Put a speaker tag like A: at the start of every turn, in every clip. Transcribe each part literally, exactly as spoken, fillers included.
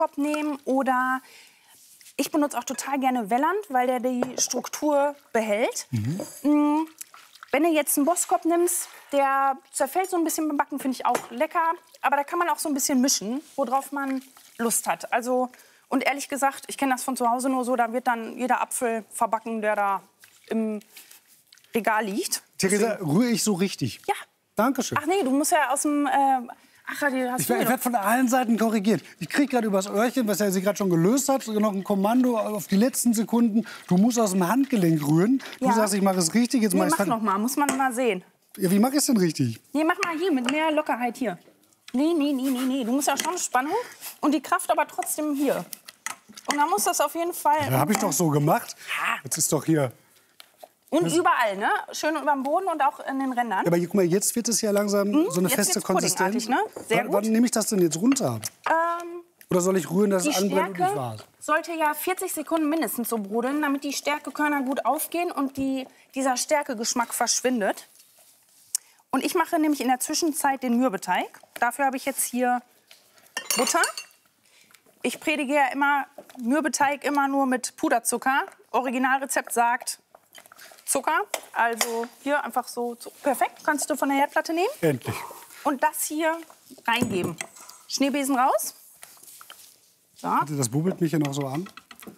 A: nehmen oder ich benutze auch total gerne Welland, weil der die Struktur behält. Mhm. Wenn du jetzt einen Boskop nimmst, der zerfällt so ein bisschen beim Backen, finde ich auch lecker. Aber da kann man auch so ein bisschen mischen, worauf man Lust hat. Also, und ehrlich gesagt, ich kenne das von zu Hause nur so, da wird dann jeder Apfel verbacken, der da im Regal liegt.
B: Theresa, rühre ich so richtig?
A: Ja.
B: Dankeschön.
A: Ach nee, du musst ja aus dem... Äh, ach, die hast
B: ich
A: du
B: werde von allen Seiten korrigiert. Ich kriege gerade übers Öhrchen, was er sich gerade schon gelöst hat, noch ein Kommando auf die letzten Sekunden. Du musst aus dem Handgelenk rühren. Du
A: Ja.
B: sagst, ich mache es richtig. Jetzt
A: Nee,
B: mach
A: mach
B: ich's
A: noch mal, muss man mal sehen.
B: Ja, wie mache ich es denn richtig?
A: Nee, mach mal hier, mit mehr Lockerheit hier. Nee, nee, nee, nee, nee. Du musst ja schon Spannung und die Kraft aber trotzdem hier. Und dann muss das auf jeden Fall...
B: Ja, habe ich doch so gemacht.
A: Ja.
B: Jetzt ist doch hier...
A: Und überall, ne? Schön über dem Boden und auch in den Rändern.
B: Ja, aber guck mal, jetzt wird es ja langsam so eine
A: jetzt
B: feste
A: wird's
B: Konsistenz.
A: puddingartig, ne? Sehr
B: Wann, wann
A: gut.
B: nehme ich das denn jetzt runter?
A: Ähm,
B: Oder soll ich rühren, dass
A: die
B: es anbrennt und nicht
A: Stärke
B: war's?
A: sollte ja vierzig Sekunden mindestens so brodeln, damit die Stärkekörner gut aufgehen und die, dieser Stärkegeschmack verschwindet. Und ich mache nämlich in der Zwischenzeit den Mürbeteig. Dafür habe ich jetzt hier Butter. Ich predige ja immer Mürbeteig immer nur mit Puderzucker. Originalrezept sagt Zucker. Also hier einfach so, so perfekt. Kannst du von der Herdplatte nehmen.
B: Endlich.
A: Und das hier reingeben. Schneebesen raus. So,
B: Das bubbelt mich hier noch so an.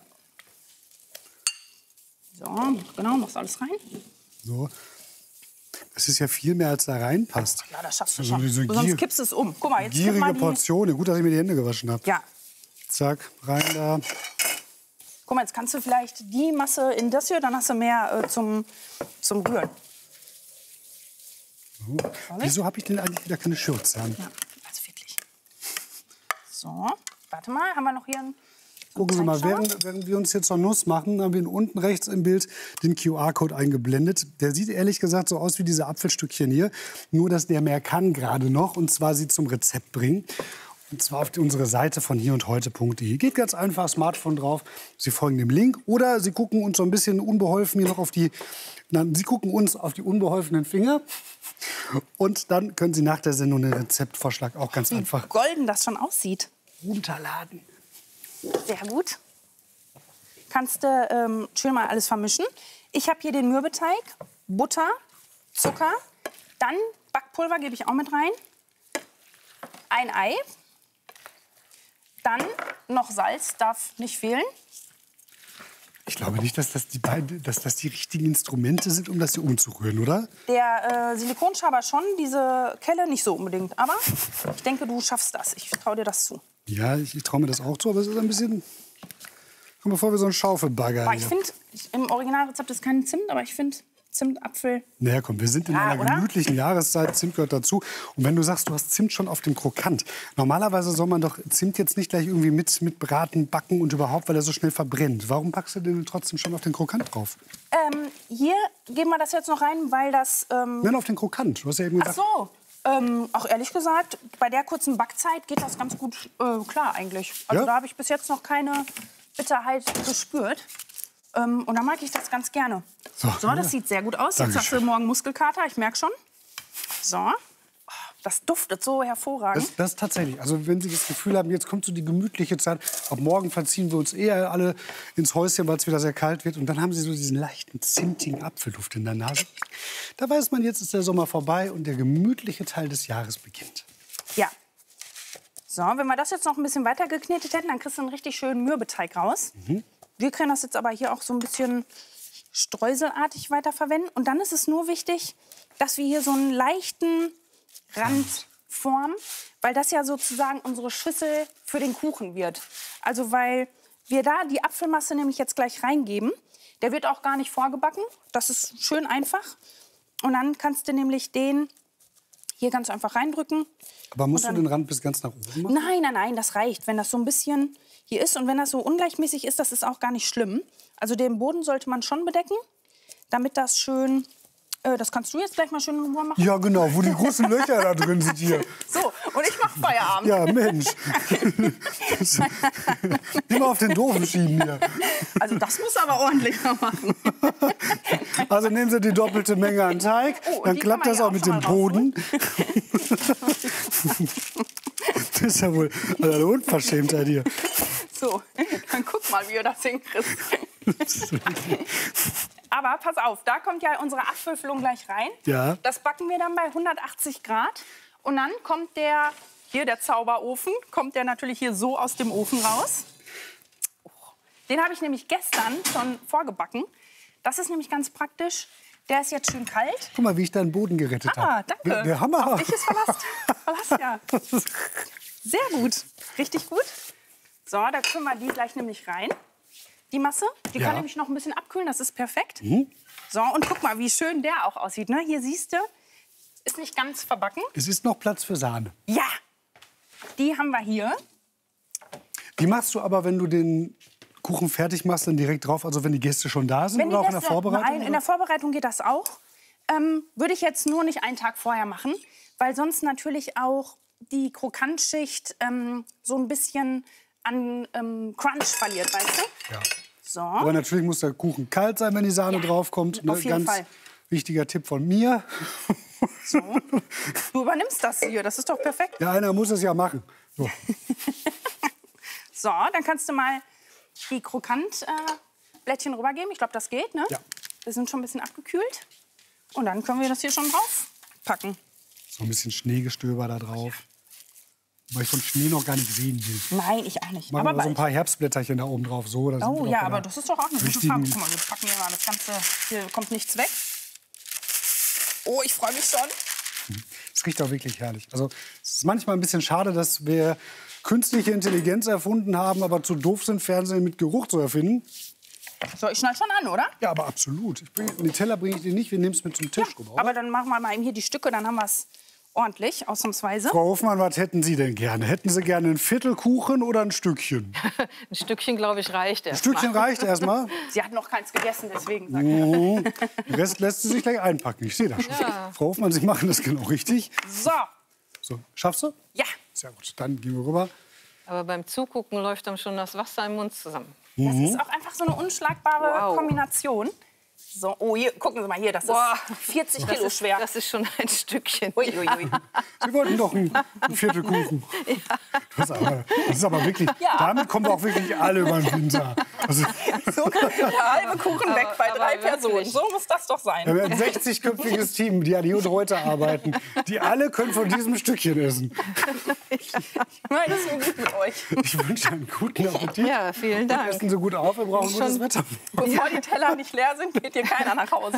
A: so genau, machst alles rein.
B: So. Das ist ja viel mehr, als da reinpasst.
A: Ja, das schaffst du
B: So
A: schon.
B: eine- so
A: Sonst
B: gier-
A: kippst du es um. Guck mal, jetzt nimm
B: Gierige
A: mal die...
B: Portionen. Gut, dass ich mir die Hände gewaschen habe.
A: Ja.
B: Zack, rein da.
A: Guck mal, jetzt kannst du vielleicht die Masse in das hier, dann hast du mehr äh, zum, zum Rühren.
B: So. Wieso habe ich denn eigentlich wieder keine Schürze an?
A: Ja, also wirklich. So, warte mal, haben wir noch hier einen...
B: Gucken Sie mal,
A: Zeitschauer?
B: während, während wir uns jetzt zur Nuss machen, haben wir unten rechts im Bild den Q R-Code eingeblendet. Der sieht ehrlich gesagt so aus wie diese Apfelstückchen hier. Nur, dass der mehr kann gerade noch, und zwar sie zum Rezept bringen. Und zwar auf die, unsere Seite von hier und heute punkt de. Geht ganz einfach, Smartphone drauf. Sie folgen dem Link oder Sie gucken uns so ein bisschen unbeholfen hier noch auf die... Na, Sie gucken uns auf die unbeholfenen Finger. Und dann können Sie nach der Sendung den Rezeptvorschlag auch ganz
A: Wie
B: einfach
A: golden das schon aussieht.
B: runterladen.
A: Sehr gut. Kannst du ähm, schön mal alles vermischen. Ich habe hier den Mürbeteig, Butter, Zucker, dann Backpulver gebe ich auch mit rein, ein Ei, dann noch Salz, darf nicht fehlen.
B: Ich glaube nicht, dass das die beiden, dass das die richtigen Instrumente sind, um das hier umzurühren, oder?
A: Der äh, Silikonschaber schon, diese Kelle nicht so unbedingt. Aber ich denke, du schaffst das. Ich traue dir das zu.
B: Ja, ich, ich traue mir das auch zu, aber es ist ein bisschen... Komm mal vor wie so ein Schaufelbagger.
A: Aber ich
B: hier.
A: finde, im Originalrezept ist kein Zimt, aber ich finde Zimtapfel...
B: Naja, komm, wir sind in
A: Ja,
B: einer
A: oder?
B: gemütlichen Jahreszeit. Zimt gehört dazu. Und wenn du sagst, du hast Zimt schon auf dem Krokant. Normalerweise soll man doch Zimt jetzt nicht gleich irgendwie mit, mit braten, backen und überhaupt, weil er so schnell verbrennt. Warum packst du den trotzdem schon auf den Krokant drauf?
A: Ähm, hier geben wir das jetzt noch rein, weil das... Ähm,
B: Nein, auf den Krokant. Du hast ja eben
A: ach
B: gesagt...
A: so. Ähm, auch ehrlich gesagt, bei der kurzen Backzeit geht das ganz gut äh, klar eigentlich. Also
B: Ja?
A: da habe ich bis jetzt noch keine Bitterheit gespürt. Ähm, und da mag ich das ganz gerne.
B: So,
A: So, das sieht sehr gut aus. Jetzt hast
B: Dankeschön.
A: du morgen Muskelkater, ich merke schon. So, das duftet so hervorragend.
B: Das, das tatsächlich. Also wenn Sie das Gefühl haben, jetzt kommt so die gemütliche Zeit, ab morgen verziehen wir uns eher alle ins Häuschen, weil es wieder sehr kalt wird. Und dann haben Sie so diesen leichten, zimtigen Apfelduft in der Nase. Da weiß man, jetzt ist der Sommer vorbei und der gemütliche Teil des Jahres beginnt.
A: Ja. So, wenn wir das jetzt noch ein bisschen weiter geknetet hätten, dann kriegst du einen richtig schönen Mürbeteig raus.
B: Mhm.
A: Wir können das jetzt aber hier auch so ein bisschen streuselartig weiterverwenden. Und dann ist es nur wichtig, dass wir hier so einen leichten Rand formen, weil das ja sozusagen unsere Schüssel für den Kuchen wird. Also weil wir da die Apfelmasse nämlich jetzt gleich reingeben. Der wird auch gar nicht vorgebacken. Das ist schön einfach. Und dann kannst du nämlich den hier ganz einfach reindrücken.
B: Aber musst du
A: dann-
B: den Rand bis ganz nach oben machen?
A: Nein, nein, nein, das reicht. Wenn das so ein bisschen hier ist und wenn das so ungleichmäßig ist, das ist auch gar nicht schlimm. Also den Boden sollte man schon bedecken, damit das schön... Äh, das kannst du jetzt gleich mal schön in Ruhe machen.
B: Ja, genau, wo die großen Löcher da drin sind hier.
A: So, und ich mache Feierabend.
B: Ja, Mensch. Immer auf den Doofen schieben hier.
A: Also das muss aber ordentlicher machen.
B: Also nehmen Sie die doppelte Menge an Teig,
A: Oh, und
B: dann
A: die
B: klappt
A: kann man
B: das
A: ja
B: auch
A: auch
B: mit
A: schon
B: dem
A: mal
B: Boden. Das ist ja wohl also eine Unverschämtheit hier.
A: So, dann guck mal, wie ihr das hinkriegt. Aber pass auf, da kommt ja unsere Apfelfüllung gleich rein.
B: Ja.
A: Das backen wir dann bei hundertachtzig Grad. Und dann kommt der, hier der Zauberofen, kommt der natürlich hier so aus dem Ofen raus. Den habe ich nämlich gestern schon vorgebacken. Das ist nämlich ganz praktisch. Der ist jetzt schön kalt.
B: Guck mal, wie ich deinen Boden gerettet habe.
A: Ah, danke.
B: Der, der Hammer.
A: Auf dich ist Verlass. Verlass, ja. Sehr gut. Richtig gut. So, da können wir die gleich nämlich rein. Die Masse. Die
B: Ja.
A: kann nämlich noch ein bisschen abkühlen. Das ist perfekt.
B: Mhm.
A: So, und guck mal, wie schön der auch aussieht. Ne? Hier siehst du, ist nicht ganz verbacken.
B: Es ist noch Platz für Sahne.
A: Ja, die haben wir hier.
B: Die machst du aber, wenn du den Kuchen fertig machst, dann direkt drauf, also wenn die Gäste schon da sind
A: Wenn die
B: oder auch in der
A: Gäste-
B: Vorbereitung?
A: Nein, in der Vorbereitung geht das auch. Ähm, würde ich jetzt nur nicht einen Tag vorher machen, weil sonst natürlich auch die Krokantschicht ähm, so ein bisschen an ähm, Crunch verliert, weißt du?
B: Ja.
A: So.
B: Aber natürlich muss der Kuchen kalt sein, wenn die Sahne
A: Ja,
B: draufkommt.
A: auf jeden
B: Ganz
A: Fall.
B: wichtiger Tipp von mir.
A: So. Du übernimmst das hier, das ist doch perfekt.
B: Ja, einer muss es ja machen. So.
A: So, dann kannst du mal die Krokantblättchen äh, rübergeben. Ich glaube, das geht, ne?
B: Ja.
A: Wir sind schon ein bisschen abgekühlt. Und dann können wir das hier schon drauf packen.
B: So ein bisschen Schneegestöber da drauf. Weil ich von Schnee noch gar nicht sehen will.
A: Nein, ich auch nicht.
B: Machen
A: Aber
B: wir so ein
A: bald.
B: paar Herbstblätterchen da oben drauf. So, da sind wir
A: Oh
B: doch
A: ja,
B: bei
A: aber
B: der
A: das ist doch auch eine gute
B: richtigen-
A: Farbe. Guck mal, wir packen hier mal das Ganze. Hier kommt nichts weg. Oh, ich freue mich schon.
B: Es riecht auch wirklich herrlich. Also es ist manchmal ein bisschen schade, dass wir künstliche Intelligenz erfunden haben, aber zu doof sind, Fernsehen mit Geruch zu erfinden.
A: So, ich schneide schon an, oder?
B: Ja, aber absolut. Ich bring, den Teller bringe ich dir nicht, wir nehmen es mit zum Tisch rüber.
A: Aber dann machen wir mal eben hier die Stücke, dann haben wir es ordentlich, ausnahmsweise.
B: Frau Hofmann, was hätten Sie denn gerne? Hätten Sie gerne ein Viertelkuchen oder ein Stückchen?
C: Ein Stückchen, glaube ich, reicht
B: Ein
C: erst
B: Stückchen reicht erstmal.
A: Sie hat noch keins gegessen, deswegen sag ich.
B: Den Rest lässt sie sich gleich einpacken. Ich sehe das schon.
C: Ja.
B: Frau Hofmann, Sie machen das genau richtig.
A: So,
B: So, schaffst du?
A: ja.
B: Sehr gut. Dann gehen wir rüber.
C: Aber beim Zugucken läuft dann schon das Wasser im Mund zusammen.
A: Das ist auch einfach so eine unschlagbare
C: Wow.
A: Kombination. So, oh, hier, gucken Sie mal hier, das
C: Boah.
A: ist vierzig
C: Das
A: Kilo
C: ist,
A: schwer.
C: das ist schon ein Stückchen.
A: Ui, ui, ui.
B: Sie wollten doch einen, einen Viertelkuchen. Das, ist aber, das ist aber wirklich, damit kommen wir auch wirklich alle über den Winter. Also,
A: So der halbe Kuchen weg bei
C: aber
A: drei
C: wirklich.
A: Personen. So muss das doch sein.
B: wir haben ein sechzigköpfiges Team, die an die und heute arbeiten. Die alle können von diesem Stückchen essen.
A: Nein, das ist mir gut mit euch.
B: Ich wünsche einen guten Appetit.
C: Ja, vielen Dank.
B: Essen Sie gut auf, wir brauchen gutes
C: Schon-
B: Wetter.
A: Bevor die Teller nicht leer sind, geht hier keiner nach Hause.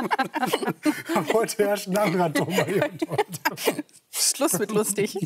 B: Heute herrscht ein anderer Ton bei hier und heute.
A: Schluss mit lustig.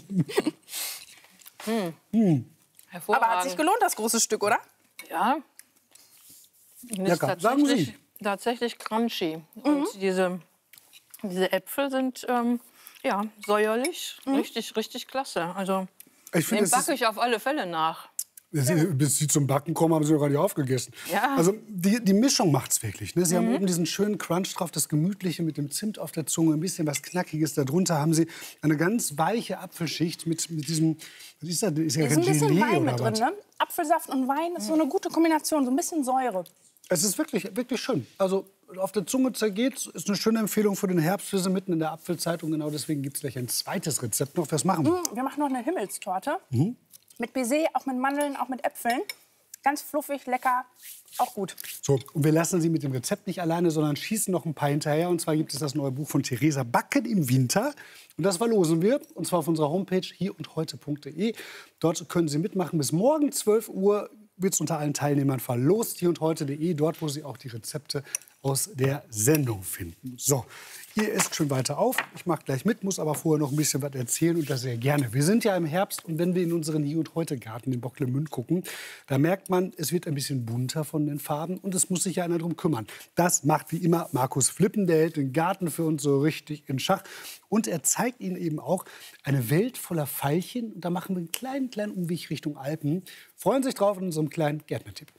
C: Hervorragend.
A: Aber hat sich gelohnt, das große Stück, oder?
C: Ja. Und ist
B: Lecker. Sagen Sie.
C: tatsächlich, tatsächlich crunchy. Und diese, diese Äpfel sind ähm, ja, säuerlich. Richtig, richtig klasse. Also
B: Ich finde,
C: den
B: es
C: backe
B: ist,
C: ich auf alle Fälle nach.
B: Sie- bis Sie zum Backen kommen, haben Sie doch gar nicht aufgegessen.
C: Ja.
B: Also die, die Mischung macht's wirklich. Ne? Sie haben oben diesen schönen Crunch drauf, das Gemütliche mit dem Zimt auf der Zunge, ein bisschen was Knackiges. Darunter haben Sie eine ganz weiche Apfelschicht mit, mit diesem, was ist das? Ist ja
A: Hier ist ein
B: kein
A: bisschen
B: Gelee
A: Wein
B: oder
A: mit drin,
B: was?
A: ne? Apfelsaft und Wein ist so eine gute Kombination, so ein bisschen Säure.
B: Es ist wirklich, wirklich schön. Also auf der Zunge zergeht, ist eine schöne Empfehlung für den Herbst. Wir sind mitten in der Apfelzeit und genau deswegen gibt es gleich ein zweites Rezept noch. Was machen wir?
A: Wir machen noch eine Himmelstorte. Mit Baiser, auch mit Mandeln, auch mit Äpfeln. Ganz fluffig, lecker, auch gut.
B: So, und wir lassen Sie mit dem Rezept nicht alleine, sondern schießen noch ein paar hinterher. Und zwar gibt es das neue Buch von Theresa Backen im Winter. Und das verlosen wir, und zwar auf unserer Homepage hier und heute punkt de. Dort können Sie mitmachen. Bis morgen zwölf Uhr wird es unter allen Teilnehmern verlost. hier und heute punkt de, dort, wo Sie auch die Rezepte aus der Sendung finden. So, ihr esst schön weiter auf. Ich mache gleich mit, muss aber vorher noch ein bisschen was erzählen und das sehr gerne. Wir sind ja im Herbst und wenn wir in unseren Hier und Heute Garten in Bocklemünd gucken, da merkt man, es wird ein bisschen bunter von den Farben und es muss sich ja einer drum kümmern. Das macht wie immer Markus Flippen, der hält den Garten für uns so richtig in Schach und er zeigt Ihnen eben auch eine Welt voller Veilchen und da machen wir einen kleinen, kleinen Umweg Richtung Alpen. Freuen sich drauf in unserem kleinen Gärtnertipp.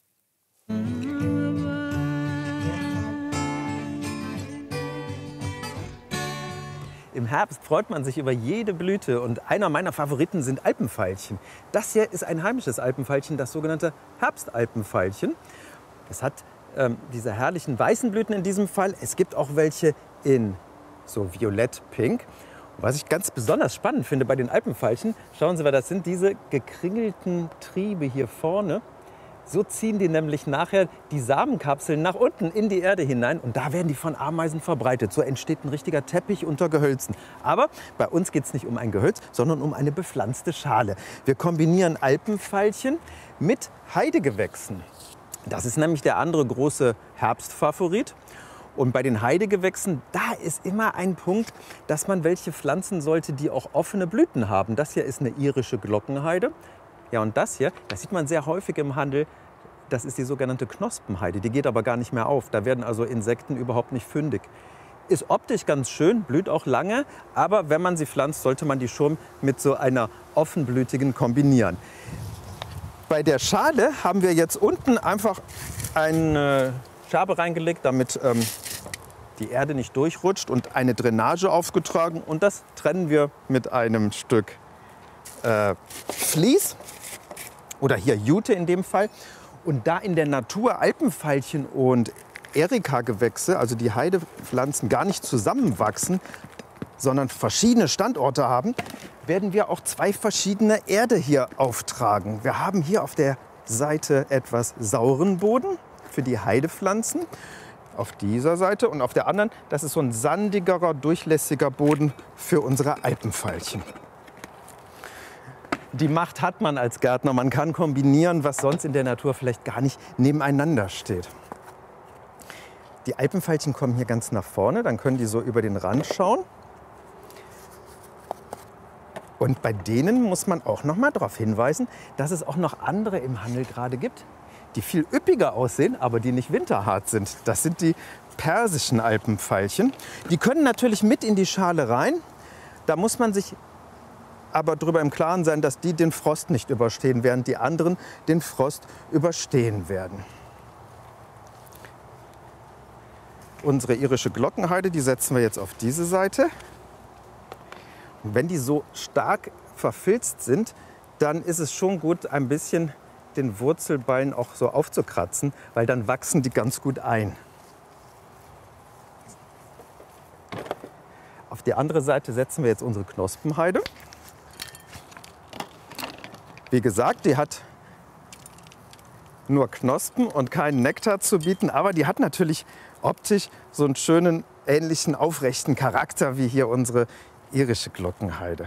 D: Im Herbst freut man sich über jede Blüte und einer meiner Favoriten sind Alpenveilchen. Das hier ist ein heimisches Alpenveilchen, das sogenannte Herbstalpenveilchen. Es hat ähm, diese herrlichen weißen Blüten in diesem Fall. Es gibt auch welche in so violett-pink. Was ich ganz besonders spannend finde bei den Alpenveilchen, schauen Sie mal, das sind diese gekringelten Triebe hier vorne. So ziehen die nämlich nachher die Samenkapseln nach unten in die Erde hinein und da werden die von Ameisen verbreitet. So entsteht ein richtiger Teppich unter Gehölzen. Aber bei uns geht es nicht um ein Gehölz, sondern um eine bepflanzte Schale. Wir kombinieren Alpenveilchen mit Heidegewächsen. Das ist nämlich der andere große Herbstfavorit. Und bei den Heidegewächsen, da ist immer ein Punkt, dass man welche pflanzen sollte, die auch offene Blüten haben. Das hier ist eine irische Glockenheide. Ja, und das hier, das sieht man sehr häufig im Handel, das ist die sogenannte Knospenheide. Die geht aber gar nicht mehr auf. Da werden also Insekten überhaupt nicht fündig. Ist optisch ganz schön, blüht auch lange, aber wenn man sie pflanzt, sollte man die schon mit so einer offenblütigen kombinieren. Bei der Schale haben wir jetzt unten einfach eine Schabe reingelegt, damit ähm, die Erde nicht durchrutscht und eine Drainage aufgetragen. Und das trennen wir mit einem Stück äh, Vlies. Oder hier Jute in dem Fall. Und da in der Natur Alpenveilchen und Erika-Gewächse, also die Heidepflanzen, gar nicht zusammenwachsen, sondern verschiedene Standorte haben, werden wir auch zwei verschiedene Erde hier auftragen. Wir haben hier auf der Seite etwas sauren Boden für die Heidepflanzen, auf dieser Seite. Und auf der anderen, das ist so ein sandigerer, durchlässiger Boden für unsere Alpenveilchen. Die Macht hat man als Gärtner. Man kann kombinieren, was sonst in der Natur vielleicht gar nicht nebeneinander steht. Die Alpenveilchen kommen hier ganz nach vorne, dann können die so über den Rand schauen. Und bei denen muss man auch noch mal darauf hinweisen, dass es auch noch andere im Handel gerade gibt, die viel üppiger aussehen, aber die nicht winterhart sind. Das sind die persischen Alpenveilchen. Die können natürlich mit in die Schale rein. Da muss man sich aber darüber im Klaren sein, dass die den Frost nicht überstehen, während die anderen den Frost überstehen werden. Unsere irische Glockenheide, die setzen wir jetzt auf diese Seite. Und wenn die so stark verfilzt sind, dann ist es schon gut, ein bisschen den Wurzelballen auch so aufzukratzen, weil dann wachsen die ganz gut ein. Auf die andere Seite setzen wir jetzt unsere Knospenheide. Wie gesagt, die hat nur Knospen und keinen Nektar zu bieten, aber die hat natürlich optisch so einen schönen, ähnlichen, aufrechten Charakter wie hier unsere irische Glockenheide.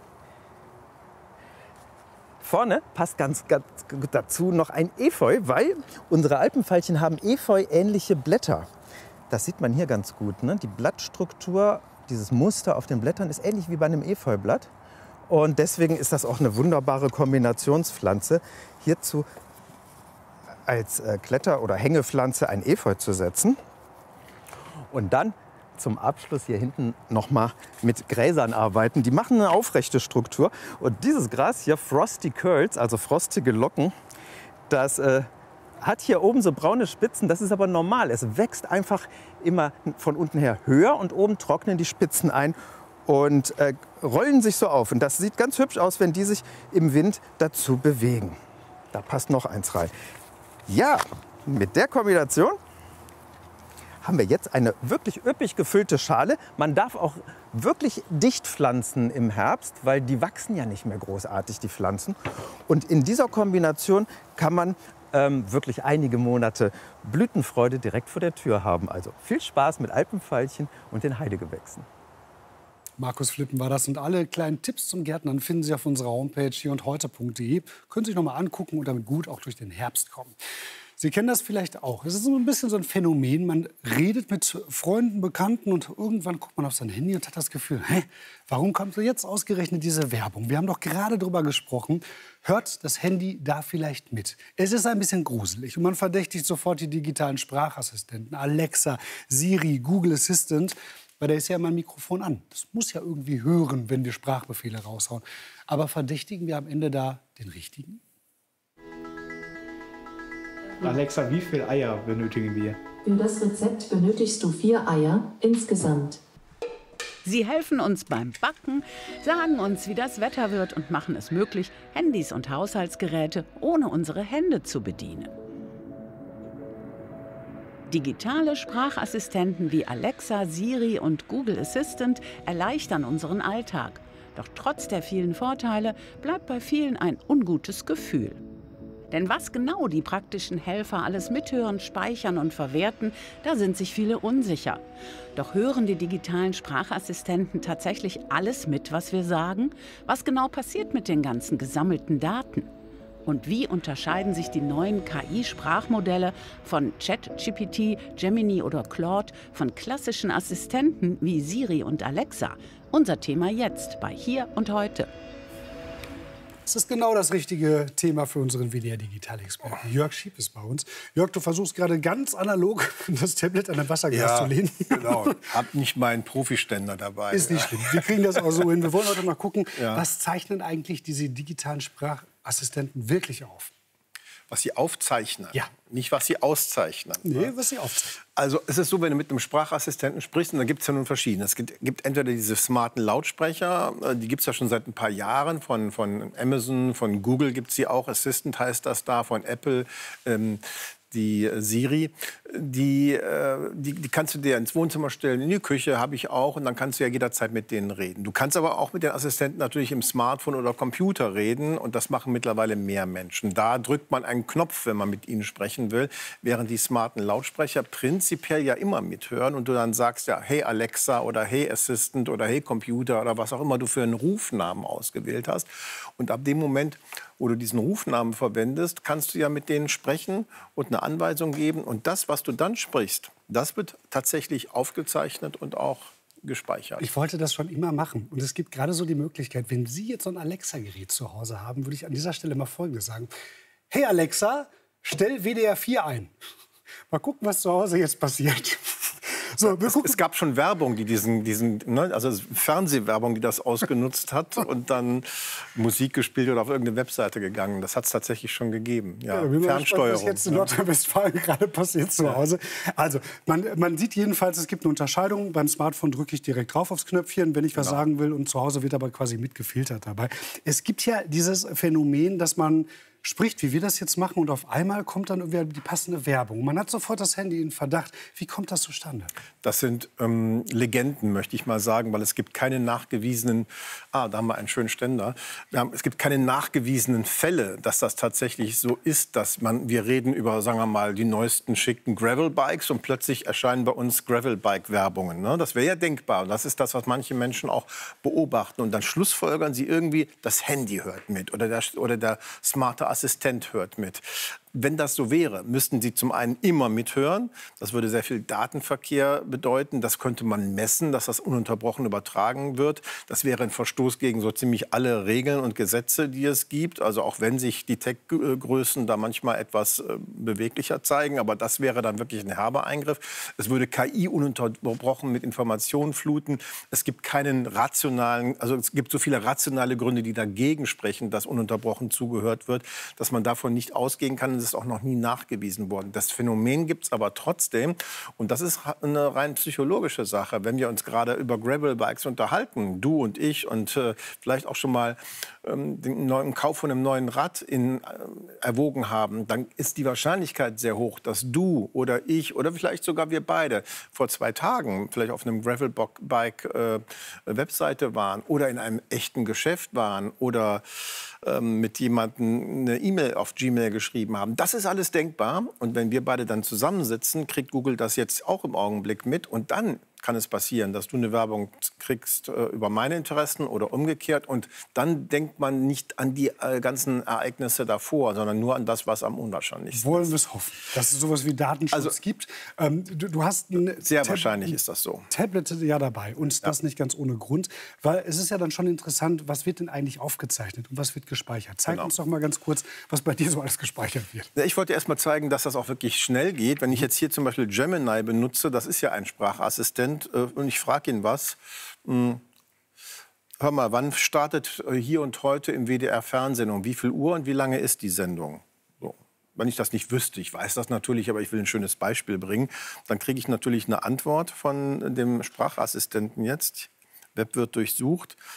D: Vorne passt ganz, ganz gut dazu noch ein Efeu, weil unsere Alpenveilchen haben Efeu-ähnliche Blätter. Das sieht man hier ganz gut, ne? Die Blattstruktur, dieses Muster auf den Blättern ist ähnlich wie bei einem Efeublatt. Und deswegen ist das auch eine wunderbare Kombinationspflanze, hierzu als Kletter- oder Hängepflanze ein Efeu zu setzen. Und dann zum Abschluss hier hinten noch mal mit Gräsern arbeiten. Die machen eine aufrechte Struktur. Und dieses Gras hier, Frosty Curls, also frostige Locken, das äh, hat hier oben so braune Spitzen. Das ist aber normal. Es wächst einfach immer von unten her höher und oben trocknen die Spitzen ein und äh, rollen sich so auf. Und das sieht ganz hübsch aus, wenn die sich im Wind dazu bewegen. Da passt noch eins rein. Ja, mit der Kombination haben wir jetzt eine wirklich üppig gefüllte Schale. Man darf auch wirklich dicht pflanzen im Herbst, weil die wachsen ja nicht mehr großartig, die Pflanzen. Und in dieser Kombination kann man ähm, wirklich einige Monate Blütenfreude direkt vor der Tür haben. Also viel Spaß mit Alpenveilchen und den Heidegewächsen.
B: Markus Flippen war das und alle kleinen Tipps zum Gärtnern finden Sie auf unserer Homepage hier und heute punkt de. Können Sie sich noch mal angucken und damit gut auch durch den Herbst kommen. Sie kennen das vielleicht auch. Es ist so ein bisschen so ein Phänomen. Man redet mit Freunden, Bekannten und irgendwann guckt man auf sein Handy und hat das Gefühl, hä, warum kommt so jetzt ausgerechnet diese Werbung? Wir haben doch gerade darüber gesprochen. Hört das Handy da vielleicht mit? Es ist ein bisschen gruselig und man verdächtigt sofort die digitalen Sprachassistenten. Alexa, Siri, Google Assistant. Weil da ist ja immer ein Mikrofon an. Das muss ja irgendwie hören, wenn wir Sprachbefehle raushauen. Aber verdächtigen wir am Ende da den richtigen?
E: Alexa, wie viele Eier benötigen wir?
F: Für das Rezept benötigst du vier Eier insgesamt.
G: Sie helfen uns beim Backen, sagen uns, wie das Wetter wird und machen es möglich, Handys und Haushaltsgeräte ohne unsere Hände zu bedienen. Digitale Sprachassistenten wie Alexa, Siri und Google Assistant erleichtern unseren Alltag. Doch trotz der vielen Vorteile bleibt bei vielen ein ungutes Gefühl. Denn was genau die praktischen Helfer alles mithören, speichern und verwerten, da sind sich viele unsicher. Doch hören die digitalen Sprachassistenten tatsächlich alles mit, was wir sagen? Was genau passiert mit den ganzen gesammelten Daten? Und wie unterscheiden sich die neuen K I-Sprachmodelle von ChatGPT, Gemini oder Claude von klassischen Assistenten wie Siri und Alexa? Unser Thema jetzt bei Hier und Heute.
B: Das ist genau das richtige Thema für unseren W D R-Digital-Experten. Jörg Schiep ist bei uns. Jörg, du versuchst gerade ganz analog das Tablet an ein Wasserglas
H: ja,
B: zu lehnen.
H: Genau. Hab nicht meinen Profiständer dabei.
B: Ist nicht schlimm. Wir kriegen das auch so hin. Wir wollen heute mal gucken,
H: Ja.
B: was zeichnen eigentlich diese digitalen Sprachassistenten wirklich auf?
H: Was sie aufzeichnen,
B: Ja.
H: nicht was sie auszeichnen.
B: Nee, was sie aufzeichnen.
H: Also es ist so, wenn du mit einem Sprachassistenten sprichst, und da gibt es ja nun verschiedene. Es gibt, gibt entweder diese smarten Lautsprecher, äh, die gibt es ja schon seit ein paar Jahren, von, von Amazon, von Google gibt es sie auch, Assistant heißt das da, von Apple, ähm, die äh, Siri. Die, äh, die, die kannst du dir ins Wohnzimmer stellen, in die Küche habe ich auch, und dann kannst du ja jederzeit mit denen reden. Du kannst aber auch mit den Assistenten natürlich im Smartphone oder Computer reden, und das machen mittlerweile mehr Menschen. Da drückt man einen Knopf, wenn man mit ihnen sprechen will, während die smarten Lautsprecher prinzipiell ja immer mithören und du dann sagst ja, hey Alexa oder hey Assistant oder hey Computer oder was auch immer du für einen Rufnamen ausgewählt hast. Und ab dem Moment, wo du diesen Rufnamen verwendest, kannst du ja mit denen sprechen und eine Anweisung geben, und das, was du dann sprichst, das wird tatsächlich aufgezeichnet und auch gespeichert.
B: Ich wollte das schon immer machen. Und es gibt gerade so die Möglichkeit, wenn Sie jetzt so ein Alexa-Gerät zu Hause haben, würde ich an dieser Stelle mal Folgendes sagen. Hey Alexa, stell W D R vier ein. Mal gucken, was zu Hause jetzt passiert. So, wir
H: es,
B: gucken.
H: es gab schon Werbung, die diesen, diesen ne, also Fernsehwerbung, die das ausgenutzt hat und dann Musik gespielt oder auf irgendeine Webseite gegangen. Das hat es tatsächlich schon gegeben. Ja,
B: Ja, bin mal gespannt,
H: Fernsteuerung.
B: was jetzt in Nordrhein-Westfalen gerade passiert zu Hause. Also, man, man sieht jedenfalls, es gibt eine Unterscheidung. Beim Smartphone drücke ich direkt drauf aufs Knöpfchen, wenn ich was
H: Genau.
B: sagen will. Und zu Hause wird aber quasi mitgefiltert dabei. Es gibt ja dieses Phänomen, dass man spricht, wie wir das jetzt machen, und auf einmal kommt dann irgendwie die passende Werbung. Man hat sofort das Handy in Verdacht. Wie kommt das zustande?
H: Das sind ähm, Legenden, möchte ich mal sagen, weil es gibt keine nachgewiesenen, ah, da haben wir einen schönen Ständer, wir haben, es gibt keine nachgewiesenen Fälle, dass das tatsächlich so ist, dass man, wir reden über, sagen wir mal, die neuesten schicken Gravel-Bikes und plötzlich erscheinen bei uns Gravel-Bike-Werbungen. Ne? Das wäre ja denkbar. Das ist das, was manche Menschen auch beobachten, und dann schlussfolgern sie irgendwie, das Handy hört mit oder der, oder der smarte Assistent hört mit. Wenn das so wäre, müssten sie zum einen immer mithören. Das würde sehr viel Datenverkehr bedeuten. Das könnte man messen, dass das ununterbrochen übertragen wird. Das wäre ein Verstoß gegen so ziemlich alle Regeln und Gesetze, die es gibt. Also auch wenn sich die Tech-Größen da manchmal etwas beweglicher zeigen. Aber das wäre dann wirklich ein herber Eingriff. Es würde K I ununterbrochen mit Informationen fluten. Es gibt keinen rationalen, also es gibt so viele rationale Gründe, die dagegen sprechen, dass ununterbrochen zugehört wird, dass man davon nicht ausgehen kann. Das ist auch noch nie nachgewiesen worden. Das Phänomen gibt es aber trotzdem. Und das ist eine rein psychologische Sache. Wenn wir uns gerade über Gravel-Bikes unterhalten, du und ich, und äh, vielleicht auch schon mal ähm, den neuen Kauf von einem neuen Rad in, äh, erwogen haben, dann ist die Wahrscheinlichkeit sehr hoch, dass du oder ich oder vielleicht sogar wir beide vor zwei Tagen vielleicht auf einem Gravel-Bike-Webseite äh, waren oder in einem echten Geschäft waren oder ähm, mit jemandem eine E-Mail auf Gmail geschrieben haben. Das ist alles denkbar. Und wenn wir beide dann zusammensitzen, kriegt Google das jetzt auch im Augenblick mit. Und dann kann es passieren, dass du eine Werbung kriegst äh, über meine Interessen oder umgekehrt. Und dann denkt man nicht an die äh, ganzen Ereignisse davor, sondern nur an das, was am unwahrscheinlichsten
B: Wollen
H: ist.
B: wir es hoffen, dass es sowas wie Datenschutz
H: Also,
B: gibt. Ähm, du, du hast ein
H: Sehr
B: Tab-
H: wahrscheinlich ist das so.
B: Tablet ja dabei, und das nicht ganz ohne Grund. Weil es ist ja dann schon interessant, was wird denn eigentlich aufgezeichnet und was wird gespeichert? Zeig
H: Genau.
B: uns doch mal ganz kurz, was bei dir so alles gespeichert wird.
H: Ja, ich wollte erst mal zeigen, dass das auch wirklich schnell geht. Wenn ich jetzt hier zum Beispiel Gemini benutze, das ist ja ein Sprachassistent, äh, und ich frage ihn was. Mh, hör mal, wann startet äh, Hier und Heute im W D R-Fernsehen? Um wie viel Uhr und wie lange ist die Sendung? So. Wenn ich das nicht wüsste, ich weiß das natürlich, aber ich will ein schönes Beispiel bringen, dann kriege ich natürlich eine Antwort von dem Sprachassistenten jetzt. Web wird durchsucht.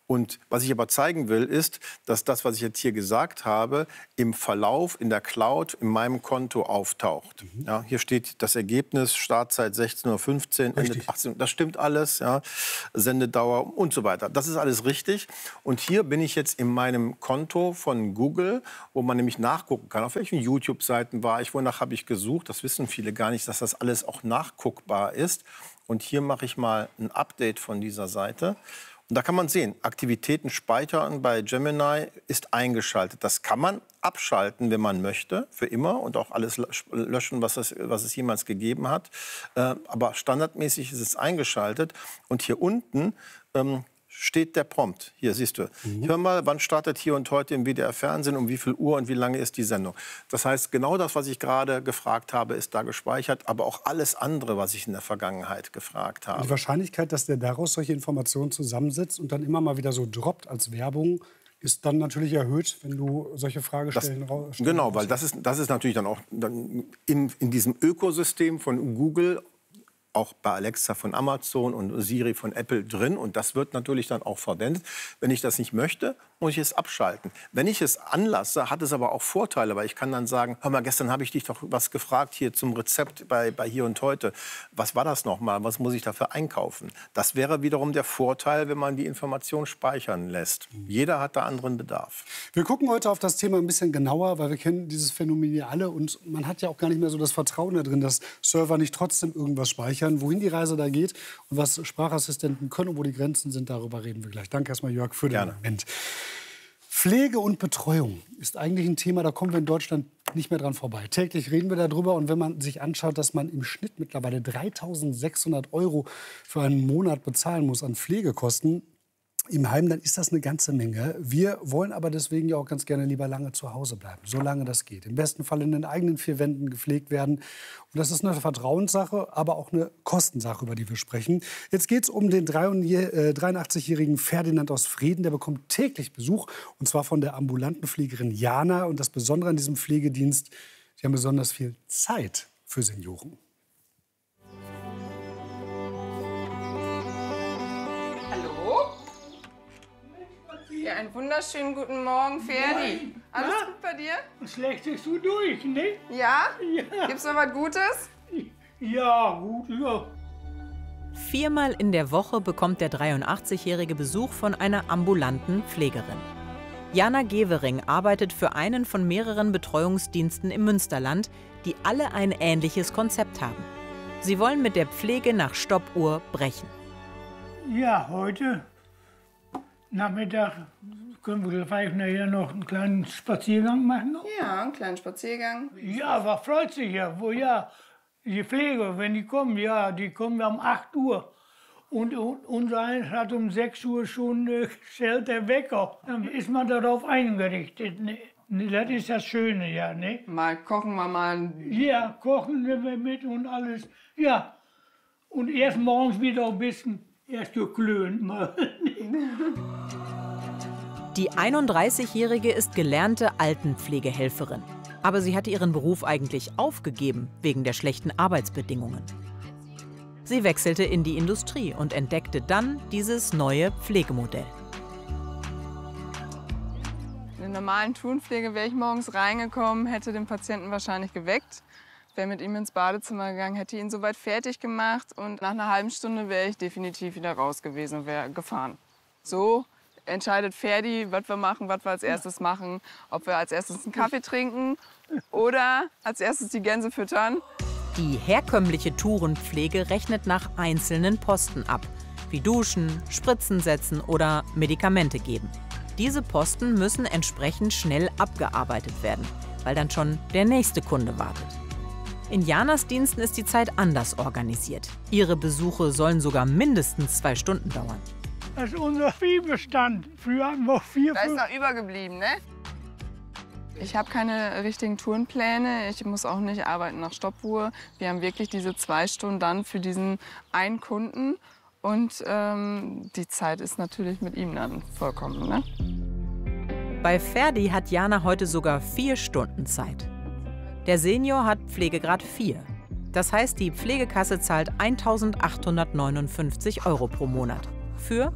H: Und was ich aber zeigen will, ist, dass das, was ich jetzt hier gesagt habe, im Verlauf in der Cloud in meinem Konto auftaucht. Mhm. Ja, hier steht das Ergebnis, Startzeit sechzehn Uhr fünfzehn, Ende achtzehn Uhr. Das stimmt alles, ja, Sendedauer und so weiter. Das ist alles richtig. Und hier bin ich jetzt in meinem Konto von Google, wo man nämlich nachgucken kann, auf welchen YouTube-Seiten war ich, wonach habe ich gesucht. Das wissen viele gar nicht, dass das alles auch nachguckbar ist. Und hier mache ich mal ein Update von dieser Seite. Und da kann man sehen, Aktivitäten speichern bei Gemini ist eingeschaltet. Das kann man abschalten, wenn man möchte, für immer und auch alles löschen, was es, was es jemals gegeben hat. Äh, aber standardmäßig ist es eingeschaltet. Und hier unten ähm, steht der Prompt. Hier siehst du. Mhm. Hör mal, wann startet Hier und Heute im W D R-Fernsehen, um wie viel Uhr und wie lange ist die Sendung. Das heißt, genau das, was ich gerade gefragt habe, ist da gespeichert, aber auch alles andere, was ich in der Vergangenheit gefragt habe.
B: Die Wahrscheinlichkeit, dass der daraus solche Informationen zusammensetzt und dann immer mal wieder so droppt als Werbung, ist dann natürlich erhöht, wenn du solche Fragestellen raus.
H: Genau, weil das ist, das ist natürlich dann auch dann in, in diesem Ökosystem von Google, auch bei Alexa von Amazon und Siri von Apple drin. Und das wird natürlich dann auch verwendet. Wenn ich das nicht möchte, muss ich es abschalten. Wenn ich es anlasse, hat es aber auch Vorteile, weil ich kann dann sagen, hör mal, gestern habe ich dich doch was gefragt hier zum Rezept bei, bei Hier und Heute. Was war das nochmal? Was muss ich dafür einkaufen? Das wäre wiederum der Vorteil, wenn man die Information speichern lässt. Jeder hat da anderen Bedarf.
B: Wir gucken heute auf das Thema ein bisschen genauer, weil wir kennen dieses Phänomen ja alle. Und man hat ja auch gar nicht mehr so das Vertrauen da drin, dass Server nicht trotzdem irgendwas speichern. Wohin die Reise da geht und was Sprachassistenten können und wo die Grenzen sind, darüber reden wir gleich. Danke erstmal, Jörg, für den
H: Gerne.
B: Moment. Pflege und Betreuung ist eigentlich ein Thema, da kommen wir in Deutschland nicht mehr dran vorbei. Täglich reden wir darüber und wenn man sich anschaut, dass man im Schnitt mittlerweile dreitausendsechshundert Euro für einen Monat bezahlen muss an Pflegekosten im Heim, dann ist das eine ganze Menge. Wir wollen aber deswegen ja auch ganz gerne lieber lange zu Hause bleiben, solange das geht. Im besten Fall in den eigenen vier Wänden gepflegt werden. Und das ist eine Vertrauenssache, aber auch eine Kostensache, über die wir sprechen. Jetzt geht es um den dreiundachtzigjährigen Ferdinand aus Frieden. Der bekommt täglich Besuch, und zwar von der ambulanten Pflegerin Jana. Und das Besondere an diesem Pflegedienst, sie haben besonders viel Zeit für Senioren.
I: Ja, einen wunderschönen guten Morgen, Ferdi. Alles ja? Gut bei dir?
J: Schlecht ist du durch, ne?
I: Ja?
J: Ja.
I: Gibt's noch was Gutes?
J: Ja, gut, ja.
K: Viermal in der Woche bekommt der dreiundachtzigjährige Besuch von einer ambulanten Pflegerin. Jana Gevering arbeitet für einen von mehreren Betreuungsdiensten im Münsterland, die alle ein ähnliches Konzept haben. Sie wollen mit der Pflege nach Stoppuhr brechen.
J: Ja, heute Nachmittag können wir vielleicht nachher noch einen kleinen Spaziergang machen.
I: Ja, einen kleinen Spaziergang.
J: Ja, aber freut sich ja. Wo ja, die Pfleger, wenn die kommen, ja, die kommen um acht Uhr. Und, und unser eins hat um sechs Uhr schon äh, stellt der Wecker. Dann ist man darauf eingerichtet. Ne? Das ist das Schöne, ja. Ne?
I: Mal kochen wir mal.
J: Ja, kochen wir mit und alles. Ja. Und erst morgens wieder ein bisschen. Erst geklönt mal.
K: Die einunddreißigjährige ist gelernte Altenpflegehelferin. Aber sie hatte ihren Beruf eigentlich aufgegeben wegen der schlechten Arbeitsbedingungen. Sie wechselte in die Industrie und entdeckte dann dieses neue Pflegemodell.
I: In der normalen Tourenpflege wäre ich morgens reingekommen, hätte den Patienten wahrscheinlich geweckt. Wäre mit ihm ins Badezimmer gegangen, hätte ihn soweit fertig gemacht und nach einer halben Stunde wäre ich definitiv wieder raus gewesen und wäre gefahren. So entscheidet Ferdi, was wir machen, was wir als erstes machen, ob wir als erstes einen Kaffee trinken oder als erstes die Gänse füttern.
K: Die herkömmliche Tourenpflege rechnet nach einzelnen Posten ab, wie Duschen, Spritzen setzen oder Medikamente geben. Diese Posten müssen entsprechend schnell abgearbeitet werden, weil dann schon der nächste Kunde wartet. In Janas Diensten ist die Zeit anders organisiert. Ihre Besuche sollen sogar mindestens zwei Stunden dauern.
J: Das ist unser Viehbestand. Früher hatten wir vier,
I: Da ist noch übergeblieben, ne? Ich habe keine richtigen Tourenpläne. Ich muss auch nicht arbeiten nach Stoppuhr. Wir haben wirklich diese zwei Stunden dann für diesen einen Kunden. Und ähm, die Zeit ist natürlich mit ihm dann vollkommen, ne?
K: Bei Ferdi hat Jana heute sogar vier Stunden Zeit. Der Senior hat Pflegegrad vier. Das heißt, die Pflegekasse zahlt eintausendachthundertneunundfünfzig Euro pro Monat für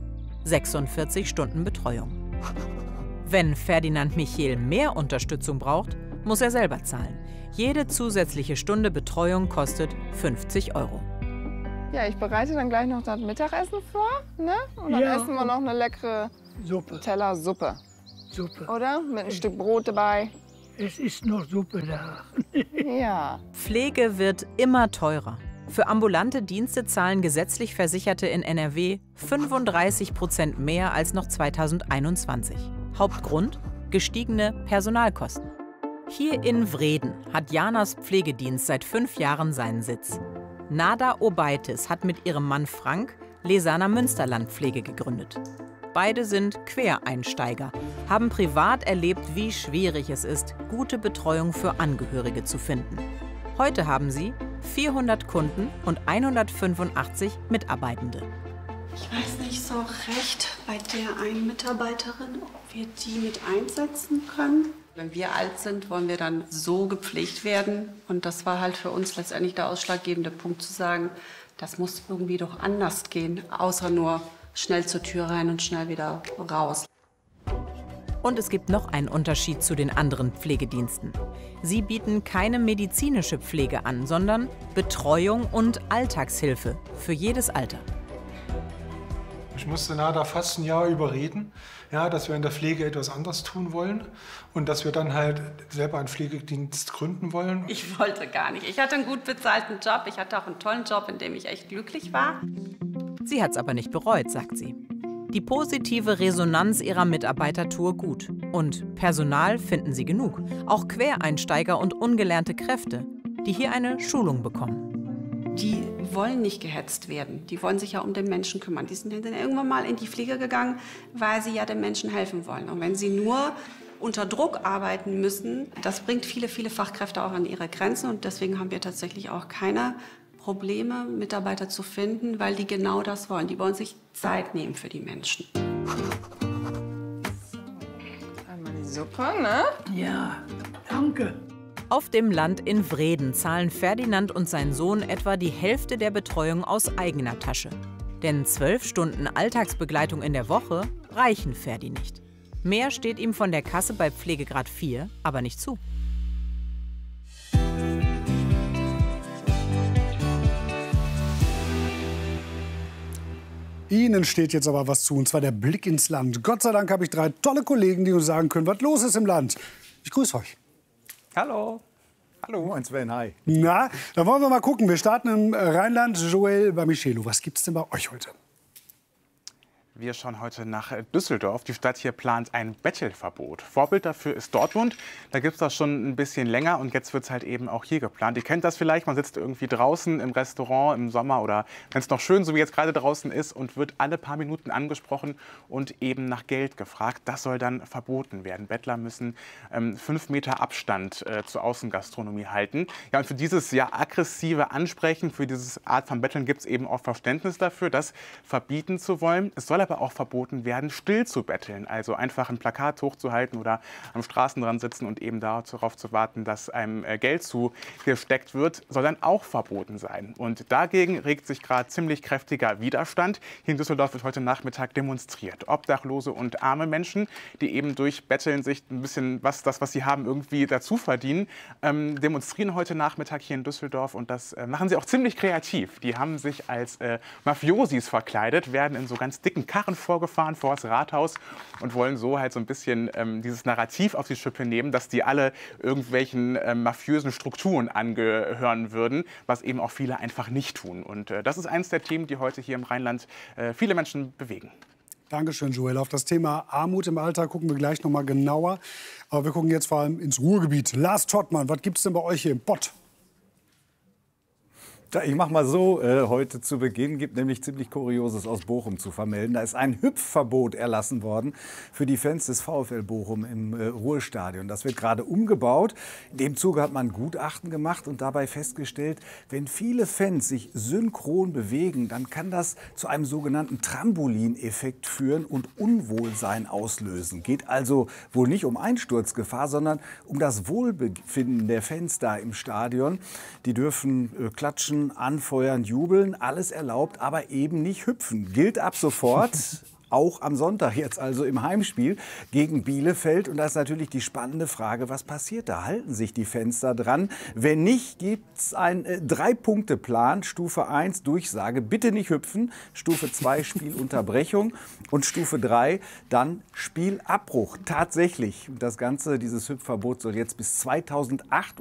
K: sechsundvierzig Stunden Betreuung. Wenn Ferdinand Michel mehr Unterstützung braucht, muss er selber zahlen. Jede zusätzliche Stunde Betreuung kostet fünfzig Euro.
I: Ja, ich bereite dann gleich noch das Mittagessen vor, ne? Und dann
J: Ja.
I: essen wir noch eine leckere
J: Suppe.
I: Teller Suppe.
J: Suppe.
I: Oder? Mit ein Stück Brot dabei.
J: Es ist noch Suppe da.
I: Ja.
K: Pflege wird immer teurer. Für ambulante Dienste zahlen gesetzlich Versicherte in N R W fünfunddreißig Prozent mehr als noch zweitausendeinundzwanzig. Hauptgrund? Gestiegene Personalkosten. Hier in Vreden hat Janas Pflegedienst seit fünf Jahren seinen Sitz. Nada Obaitis hat mit ihrem Mann Frank Lesana Münsterland Pflege gegründet. Beide sind Quereinsteiger, haben privat erlebt, wie schwierig es ist, gute Betreuung für Angehörige zu finden. Heute haben sie vierhundert Kunden und hundertfünfundachtzig Mitarbeitende.
L: Ich weiß nicht so recht bei der einen Mitarbeiterin, ob wir die mit einsetzen können. Wenn wir alt sind, wollen wir dann so gepflegt werden. Und das war halt für uns letztendlich der ausschlaggebende Punkt zu sagen, das muss irgendwie doch anders gehen, außer nur schnell zur Tür rein und schnell wieder raus.
K: Und es gibt noch einen Unterschied zu den anderen Pflegediensten. Sie bieten keine medizinische Pflege an, sondern Betreuung und Alltagshilfe für jedes Alter.
M: Ich musste Nada fast ein Jahr überreden, ja, dass wir in der Pflege etwas anders tun wollen und dass wir dann halt selber einen Pflegedienst gründen wollen.
L: Ich wollte gar nicht. Ich hatte einen gut bezahlten Job. Ich hatte auch einen tollen Job, in dem ich echt glücklich war.
K: Sie hat es aber nicht bereut, sagt sie. Die positive Resonanz ihrer Mitarbeiter tue gut. Und Personal finden sie genug. Auch Quereinsteiger und ungelernte Kräfte, die hier eine Schulung bekommen.
L: Die wollen nicht gehetzt werden. Die wollen sich ja um den Menschen kümmern. Die sind dann irgendwann mal in die Pflege gegangen, weil sie ja den Menschen helfen wollen. Und wenn sie nur unter Druck arbeiten müssen, das bringt viele, viele Fachkräfte auch an ihre Grenzen. Und deswegen haben wir tatsächlich auch keine Probleme, Mitarbeiter zu finden, weil die genau das wollen. Die wollen sich Zeit nehmen für die Menschen.
I: Einmal die Suppe, ne?
J: Ja, danke.
K: Auf dem Land in Vreden zahlen Ferdinand und sein Sohn etwa die Hälfte der Betreuung aus eigener Tasche. Denn zwölf Stunden Alltagsbegleitung in der Woche reichen Ferdi nicht. Mehr steht ihm von der Kasse bei Pflegegrad vier aber nicht zu.
B: Ihnen steht jetzt aber was zu, und zwar der Blick ins Land. Gott sei Dank habe ich drei tolle Kollegen, die uns sagen können, was los ist im Land. Ich grüße euch.
N: Hallo. Hallo, mein Sven, hi.
B: Na, dann wollen wir mal gucken. Wir starten im Rheinland. Joel Bamichelo, was gibt's denn bei euch heute?
O: Wir schauen heute nach Düsseldorf. Die Stadt hier plant ein Bettelverbot. Vorbild dafür ist Dortmund. Da gibt es das schon ein bisschen länger und jetzt wird es halt eben auch hier geplant. Ihr kennt das vielleicht, man sitzt irgendwie draußen im Restaurant im Sommer oder wenn es noch schön, so wie jetzt gerade draußen ist, und wird alle paar Minuten angesprochen und eben nach Geld gefragt. Das soll dann verboten werden. Bettler müssen ähm, fünf Meter Abstand äh, zur Außengastronomie halten. Ja, und für dieses ja aggressive Ansprechen, für diese Art von Betteln gibt es eben auch Verständnis dafür, das verbieten zu wollen. Es soll aber auch verboten werden, still zu betteln, also einfach ein Plakat hochzuhalten oder am Straßenrand sitzen und eben darauf zu warten, dass einem Geld zugesteckt wird, soll dann auch verboten sein. Und dagegen regt sich gerade ziemlich kräftiger Widerstand. Hier in Düsseldorf wird heute Nachmittag demonstriert. Obdachlose und arme Menschen, die eben durch Betteln sich ein bisschen was, das, was sie haben, irgendwie dazu verdienen, ähm, demonstrieren heute Nachmittag hier in Düsseldorf, und das äh, machen sie auch ziemlich kreativ. Die haben sich als äh, Mafiosis verkleidet, werden in so ganz dicken Karren vorgefahren vor das Rathaus und wollen so halt so ein bisschen ähm, dieses Narrativ auf die Schippe nehmen, dass die alle irgendwelchen ähm, mafiösen Strukturen angehören würden, was eben auch viele einfach nicht tun. Und äh, das ist eines der Themen, die heute hier im Rheinland äh, viele Menschen bewegen.
B: Dankeschön, Joel. Auf das Thema Armut im Alltag gucken wir gleich noch mal genauer. Aber wir gucken jetzt vor allem ins Ruhrgebiet. Lars Tottmann, was gibt es denn bei euch hier im Pott?
N: Ja, ich mache mal so, äh, heute zu Beginn gibt nämlich ziemlich Kurioses aus Bochum zu vermelden. Da ist ein Hüpfverbot erlassen worden für die Fans des VfL Bochum im äh, Ruhrstadion. Das wird gerade umgebaut. In dem Zuge hat man Gutachten gemacht und dabei festgestellt, wenn viele Fans sich synchron bewegen, dann kann das zu einem sogenannten Trampolineffekt führen und Unwohlsein auslösen. Geht also wohl nicht um Einsturzgefahr, sondern um das Wohlbefinden der Fans da im Stadion. Die dürfen äh, klatschen, anfeuern, jubeln, alles erlaubt, aber eben nicht hüpfen. Gilt ab sofort auch am Sonntag jetzt, also im Heimspiel gegen Bielefeld. Und da ist natürlich die spannende Frage, was passiert da? Halten sich die Fans da dran? Wenn nicht, gibt es einen äh, Drei-Punkte-Plan. Stufe eins, Durchsage, bitte nicht hüpfen. Stufe zwei, Spielunterbrechung. Und Stufe drei, dann Spielabbruch. Tatsächlich, das Ganze, dieses Hüpfverbot soll jetzt bis zweitausendachtundvierzig